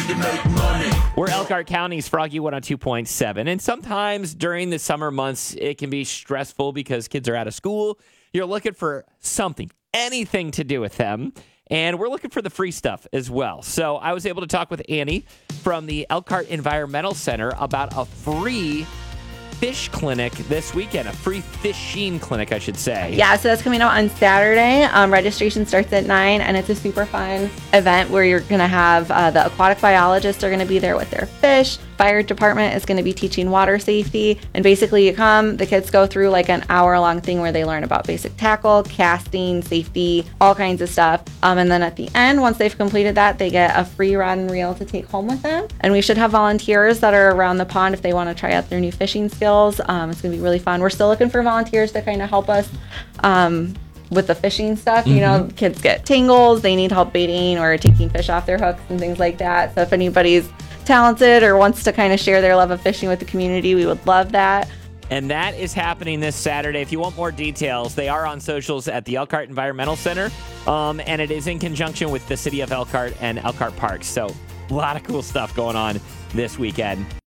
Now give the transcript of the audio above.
We're Elkhart County's Froggy 102.7. And sometimes during the summer months, it can be stressful because kids are out of school. You're looking for something, anything to do with them. And we're looking for the free stuff as well. So I was able to talk with Annie from the Elkhart Environmental Center about a free fish clinic this weekend, a free fishing clinic, I should say. Yeah, so that's coming out on Saturday. Registration starts at 9, and it's a super fun event where you're going to have the aquatic biologists are going to be there with their fish. Fire department is going to be teaching water safety. And basically you come, the kids go through like an hour-long thing where they learn about basic tackle, casting, safety, all kinds of stuff. And then at the end, once they've completed that, they get a free rod and reel to take home with them. And we should have volunteers that are around the pond if they want to try out their new fishing skills. It's going to be really fun. We're still looking for volunteers to kind of help us with the fishing stuff. You know, kids get tangles, they need help baiting or taking fish off their hooks and things like that. So if anybody's talented or wants to kind of share their love of fishing with the community, we would love that. And that is happening this Saturday. If you want more details, they are on socials at the Elkhart Environmental Center. And it is in conjunction with the city of Elkhart and Elkhart Parks. So a lot of cool stuff going on this weekend.